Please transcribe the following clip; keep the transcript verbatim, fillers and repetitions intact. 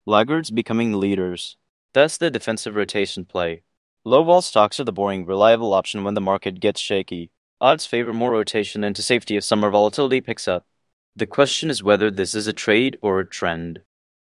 Laggards becoming leaders. That's the defensive rotation play. Low vol stocks are the boring, reliable option when the market gets shaky. Odds favor more rotation into safety if summer volatility picks up. The question is whether this is a trade or a trend.